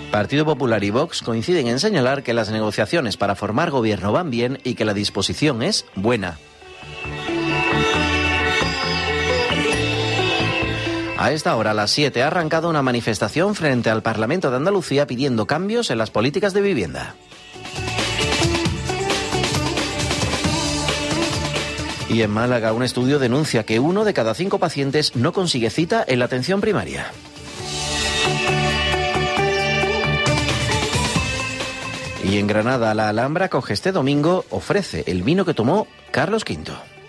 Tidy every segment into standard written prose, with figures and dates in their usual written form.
Partido Popular y Vox coinciden en señalar que las negociaciones para formar gobierno van bien y que la disposición es buena. A esta hora, a las 7, ha arrancado una manifestación frente al Parlamento de Andalucía pidiendo cambios en las políticas de vivienda. Y en Málaga, un estudio denuncia que 1 de cada 5 pacientes no consigue cita en la atención primaria. Y en Granada, la Alhambra coge este domingo, ofrece el vino que tomó Carlos V.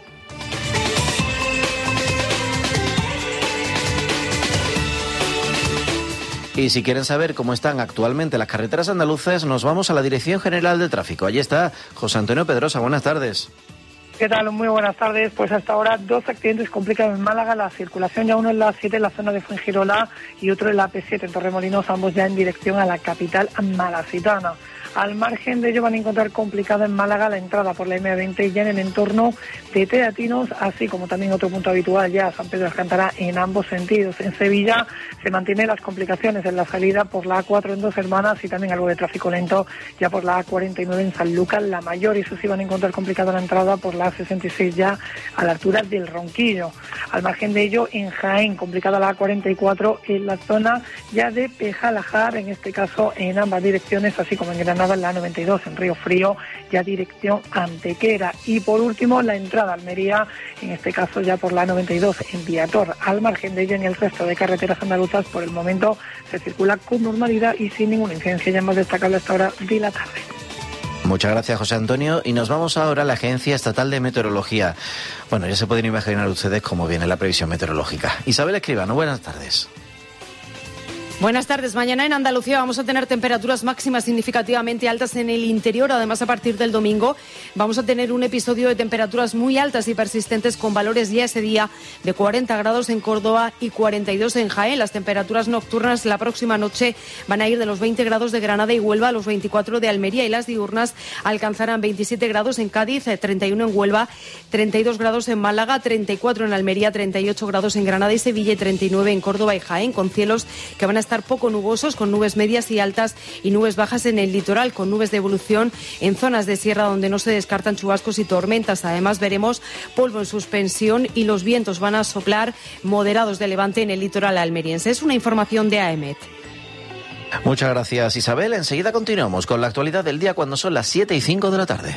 Y si quieren saber cómo están actualmente las carreteras andaluzas, nos vamos a la Dirección General de Tráfico. Allí está José Antonio Pedrosa. Buenas tardes. ¿Qué tal? Muy buenas tardes. Pues hasta ahora 2 accidentes complicados en Málaga. La circulación ya uno en la 7 en la zona de Fuengirola y otro en la P7 en Torremolinos, ambos ya en dirección a la capital malacitana. Al margen de ello van a encontrar complicada en Málaga la entrada por la M20 ya en el entorno de Teatinos, así como también otro punto habitual ya San Pedro de Alcántara en ambos sentidos. En Sevilla se mantienen las complicaciones en la salida por la A4 en Dos Hermanas y también algo de tráfico lento ya por la A49 en Sanlúcar la Mayor, y eso sí van a encontrar complicada la entrada por la A66 ya a la altura del Ronquillo. Al margen de ello, en Jaén, complicada la A44 en la zona ya de Pejalajar, en este caso en ambas direcciones, así como en Granada en la A92 en Río Frío, ya dirección Antequera. Y por último, la entrada a Almería, en este caso ya por la A92 en Viator. Al margen de ello, en el resto de carreteras andaluzas, por el momento se circula con normalidad y sin ninguna incidencia ya más destacable hasta ahora de la tarde. Muchas gracias, José Antonio. Y nos vamos ahora a la Agencia Estatal de Meteorología. Bueno, ya se pueden imaginar ustedes cómo viene la previsión meteorológica. Isabel Escribano, buenas tardes. Buenas tardes. Mañana en Andalucía vamos a tener temperaturas máximas significativamente altas en el interior. Además, a partir del domingo vamos a tener un episodio de temperaturas muy altas y persistentes con valores ya ese día de 40 grados en Córdoba y 42 en Jaén. Las temperaturas nocturnas la próxima noche van a ir de los 20 grados de Granada y Huelva a los 24 de Almería, y las diurnas alcanzarán 27 grados en Cádiz, 31 en Huelva, 32 grados en Málaga, 34 en Almería, 38 grados en Granada y Sevilla y 39 en Córdoba y Jaén, con cielos que van a estar poco nubosos, con nubes medias y altas y nubes bajas en el litoral, con nubes de evolución en zonas de sierra donde no se descartan chubascos y tormentas. Además, veremos polvo en suspensión y los vientos van a soplar moderados de levante en el litoral almeriense. Es una información de AEMET. Muchas gracias, Isabel. Enseguida continuamos con la actualidad del día cuando son las 7:05 de la tarde.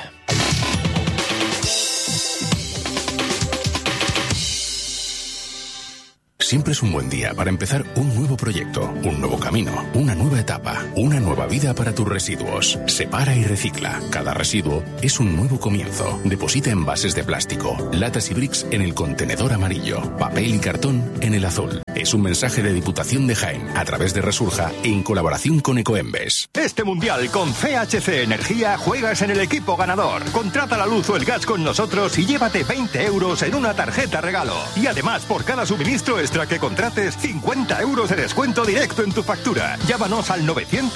Siempre es un buen día para empezar un nuevo proyecto, un nuevo camino, una nueva etapa, una nueva vida para tus residuos. Separa y recicla. Cada residuo es un nuevo comienzo. Deposita envases de plástico, latas y bricks en el contenedor amarillo, papel y cartón en el azul. Es un mensaje de Diputación de Jaén a través de Resurja en colaboración con Ecoembes. Este mundial con CHC Energía juegas en el equipo ganador. Contrata la luz o el gas con nosotros y llévate 20 euros en una tarjeta regalo. Y además, por cada suministro extra que contrates, 50 euros de descuento directo en tu factura. Llámanos al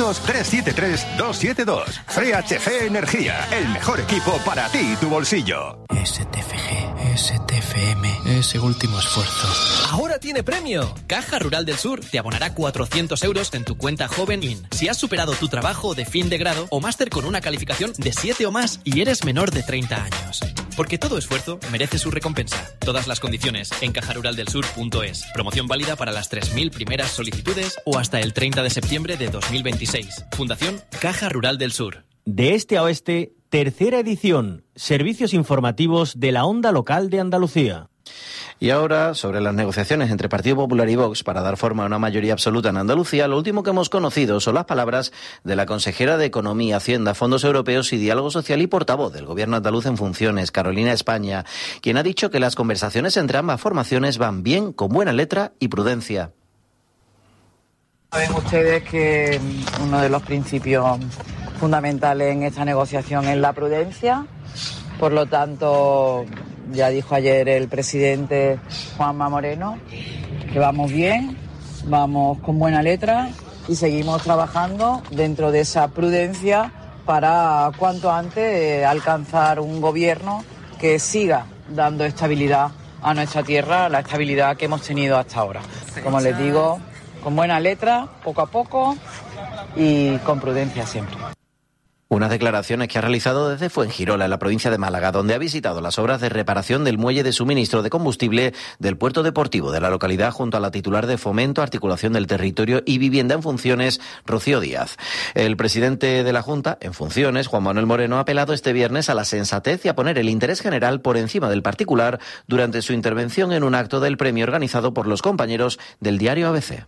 900-373-272. CHC Energía, el mejor equipo para ti y tu bolsillo. STFG, STFM, ese último esfuerzo. Ahora tiene premio. Caja Rural del Sur te abonará 400 euros en tu cuenta Joven IN si has superado tu trabajo de fin de grado o máster con una calificación de 7 o más y eres menor de 30 años. Porque todo esfuerzo merece su recompensa. Todas las condiciones en cajaruraldelsur.es. Promoción válida para las 3.000 primeras solicitudes o hasta el 30 de septiembre de 2026. Fundación Caja Rural del Sur. De este a oeste, tercera edición. Servicios informativos de la onda local de Andalucía. Y ahora, sobre las negociaciones entre Partido Popular y Vox para dar forma a una mayoría absoluta en Andalucía, lo último que hemos conocido son las palabras de la consejera de Economía, Hacienda, Fondos Europeos y Diálogo Social y portavoz del Gobierno andaluz en funciones, Carolina España, quien ha dicho que las conversaciones entre ambas formaciones van bien, con buena letra y prudencia. Saben ustedes que uno de los principios fundamentales en esta negociación es la prudencia. Por lo tanto, ya dijo ayer el presidente Juanma Moreno que vamos bien, vamos con buena letra y seguimos trabajando dentro de esa prudencia para cuanto antes alcanzar un gobierno que siga dando estabilidad a nuestra tierra, la estabilidad que hemos tenido hasta ahora. Como les digo, con buena letra, poco a poco y con prudencia siempre. Unas declaraciones que ha realizado desde Fuengirola, en la provincia de Málaga, donde ha visitado las obras de reparación del muelle de suministro de combustible del puerto deportivo de la localidad junto a la titular de Fomento, Articulación del Territorio y Vivienda en Funciones, Rocío Díaz. El presidente de la Junta, en funciones, Juan Manuel Moreno, ha apelado este viernes a la sensatez y a poner el interés general por encima del particular durante su intervención en un acto del premio organizado por los compañeros del diario ABC.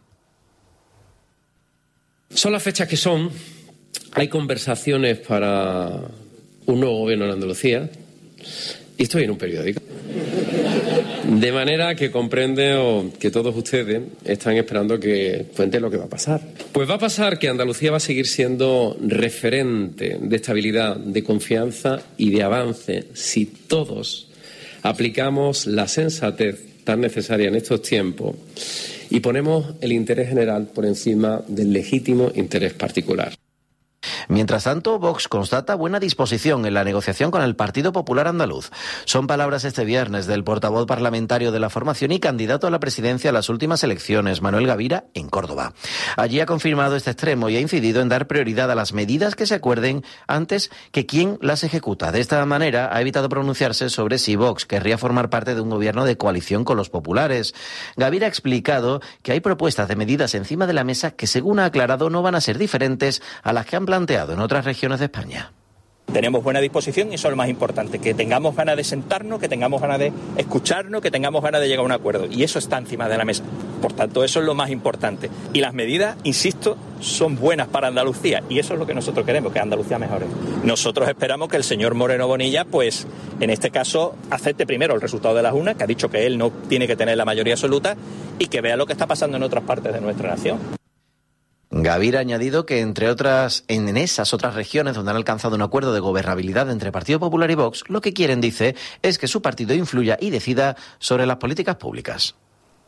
Son las fechas que son. Hay conversaciones para un nuevo gobierno en Andalucía y estoy en un periódico. De manera que comprende que todos ustedes están esperando que cuente lo que va a pasar. Pues va a pasar que Andalucía va a seguir siendo referente de estabilidad, de confianza y de avance si todos aplicamos la sensatez tan necesaria en estos tiempos y ponemos el interés general por encima del legítimo interés particular. Mientras tanto, Vox constata buena disposición en la negociación con el Partido Popular Andaluz. Son palabras este viernes del portavoz parlamentario de la formación y candidato a la presidencia a las últimas elecciones, Manuel Gavira, en Córdoba. Allí ha confirmado este extremo y ha incidido en dar prioridad a las medidas que se acuerden antes que quién las ejecuta. De esta manera, ha evitado pronunciarse sobre si Vox querría formar parte de un gobierno de coalición con los populares. Gavira ha explicado que hay propuestas de medidas encima de la mesa que, según ha aclarado, no van a ser diferentes a las que han planteado en otras regiones de España. Tenemos buena disposición y eso es lo más importante, que tengamos ganas de sentarnos, que tengamos ganas de escucharnos, que tengamos ganas de llegar a un acuerdo. Y eso está encima de la mesa. Por tanto, eso es lo más importante. Y las medidas, insisto, son buenas para Andalucía. Y eso es lo que nosotros queremos, que Andalucía mejore. Nosotros esperamos que el señor Moreno Bonilla, pues, en este caso, acepte primero el resultado de las urnas, que ha dicho que él no tiene que tener la mayoría absoluta, y que vea lo que está pasando en otras partes de nuestra nación. Gavira ha añadido que, entre otras, en esas otras regiones donde han alcanzado un acuerdo de gobernabilidad entre Partido Popular y Vox, lo que quieren, dice, es que su partido influya y decida sobre las políticas públicas.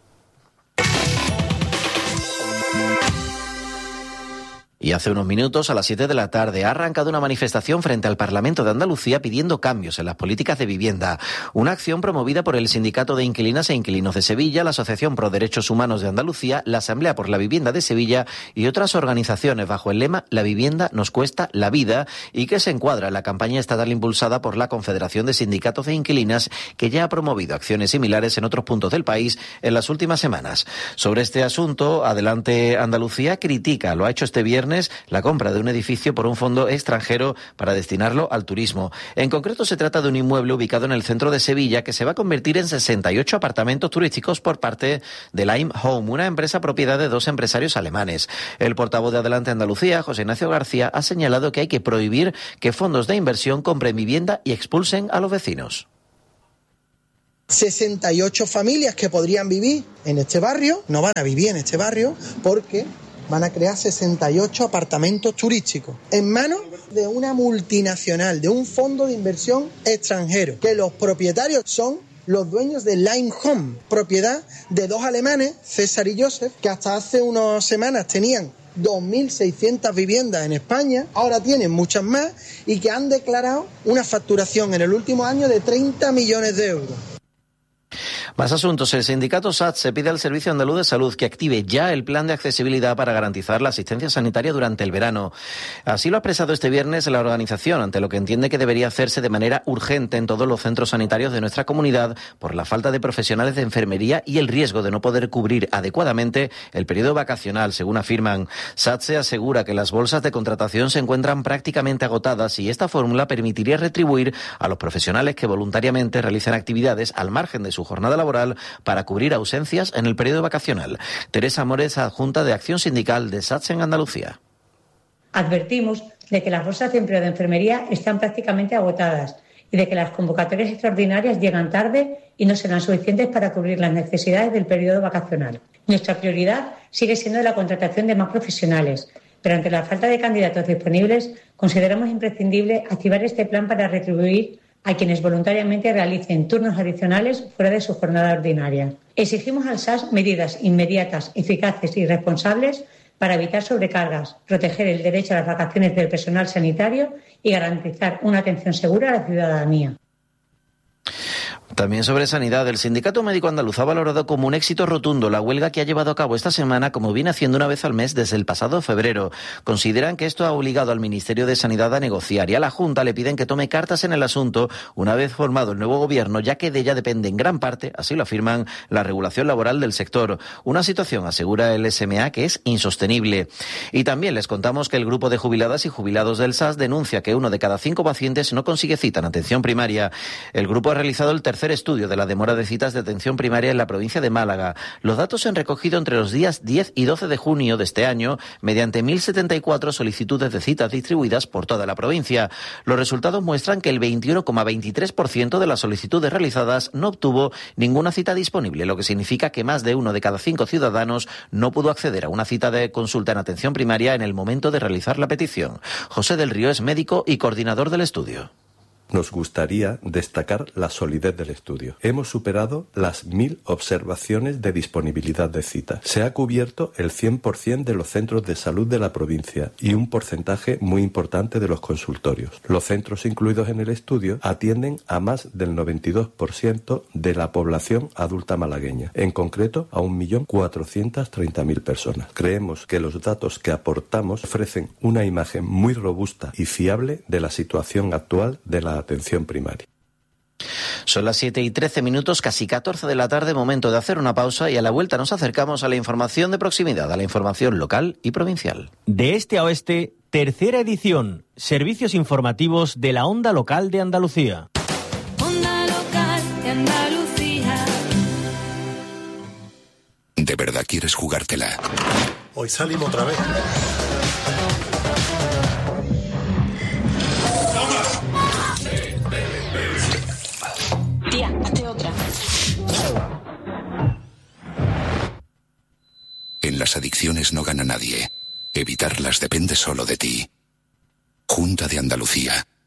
Y hace unos minutos, a las 7 de la tarde, ha arrancado una manifestación frente al Parlamento de Andalucía pidiendo cambios en las políticas de vivienda. Una acción promovida por el Sindicato de Inquilinas e Inquilinos de Sevilla, la Asociación Pro Derechos Humanos de Andalucía, la Asamblea por la Vivienda de Sevilla y otras organizaciones bajo el lema «La vivienda nos cuesta la vida», y que se encuadra en la campaña estatal impulsada por la Confederación de Sindicatos de Inquilinas, que ya ha promovido acciones similares en otros puntos del país en las últimas semanas. Sobre este asunto, Adelante Andalucía critica, lo ha hecho este viernes, la compra de un edificio por un fondo extranjero para destinarlo al turismo. En concreto, se trata de un inmueble ubicado en el centro de Sevilla que se va a convertir en 68 apartamentos turísticos por parte de Lime Home, una empresa propiedad de dos empresarios alemanes. El portavoz de Adelante Andalucía, José Ignacio García, ha señalado que hay que prohibir que fondos de inversión compren vivienda y expulsen a los vecinos. 68 familias que podrían vivir en este barrio no van a vivir en este barrio porque van a crear 68 apartamentos turísticos en manos de una multinacional, de un fondo de inversión extranjero, que los propietarios son los dueños de Lime Home, propiedad de dos alemanes, César y Joseph, que hasta hace unas semanas tenían 2.600 viviendas en España, ahora tienen muchas más y que han declarado una facturación en el último año de 30 millones de euros. Más asuntos. El sindicato SATSE pide al Servicio Andaluz de Salud que active ya el plan de accesibilidad para garantizar la asistencia sanitaria durante el verano. Así lo ha expresado este viernes la organización, ante lo que entiende que debería hacerse de manera urgente en todos los centros sanitarios de nuestra comunidad por la falta de profesionales de enfermería y el riesgo de no poder cubrir adecuadamente el periodo vacacional, según afirman. SATSE asegura que las bolsas de contratación se encuentran prácticamente agotadas y esta fórmula permitiría retribuir a los profesionales que voluntariamente realicen actividades al margen de su jornada laboral para cubrir ausencias en el periodo vacacional. Teresa Mores, adjunta de Acción Sindical de SATSE en Andalucía. Advertimos de que las bolsas de empleo de enfermería están prácticamente agotadas y de que las convocatorias extraordinarias llegan tarde y no serán suficientes para cubrir las necesidades del periodo vacacional. Nuestra prioridad sigue siendo la contratación de más profesionales, pero ante la falta de candidatos disponibles consideramos imprescindible activar este plan para retribuir a quienes voluntariamente realicen turnos adicionales fuera de su jornada ordinaria. Exigimos al SAS medidas inmediatas, eficaces y responsables para evitar sobrecargas, proteger el derecho a las vacaciones del personal sanitario y garantizar una atención segura a la ciudadanía. También sobre sanidad, el Sindicato Médico Andaluz ha valorado como un éxito rotundo la huelga que ha llevado a cabo esta semana, como viene haciendo una vez al mes desde el pasado febrero. Consideran que esto ha obligado al Ministerio de Sanidad a negociar y a la Junta le piden que tome cartas en el asunto una vez formado el nuevo gobierno, ya que de ella depende en gran parte, así lo afirman, la regulación laboral del sector. Una situación, asegura el SMA, que es insostenible. Y también les contamos que el grupo de jubiladas y jubilados del SAS denuncia que 1 de cada 5 pacientes no consigue cita en atención primaria. El grupo ha realizado el tercer estudio de la demora de citas de atención primaria en la provincia de Málaga. Los datos se han recogido entre los días 10 y 12 de junio de este año mediante 1.074 solicitudes de citas distribuidas por toda la provincia. Los resultados muestran que el 21,23% de las solicitudes realizadas no obtuvo ninguna cita disponible, lo que significa que más de 1 de cada 5 ciudadanos no pudo acceder a una cita de consulta en atención primaria en el momento de realizar la petición. José del Río es médico y coordinador del estudio. Nos gustaría destacar la solidez del estudio. Hemos superado las 1.000 observaciones de disponibilidad de citas. Se ha cubierto el 100% de los centros de salud de la provincia y un porcentaje muy importante de los consultorios. Los centros incluidos en el estudio atienden a más del 92% de la población adulta malagueña, en concreto a 1.430.000 personas. Creemos que los datos que aportamos ofrecen una imagen muy robusta y fiable de la situación actual de la atención primaria. Son las 7:13, casi 14 de la tarde, momento de hacer una pausa y a la vuelta nos acercamos a la información de proximidad, a la información local y provincial. De este a oeste, tercera edición, servicios informativos de la Onda Local de Andalucía. Onda Local de Andalucía. ¿De verdad quieres jugártela? Hoy salimos otra vez. Tía, hazte otra. En las adicciones no gana nadie. Evitarlas depende solo de ti. Junta de Andalucía.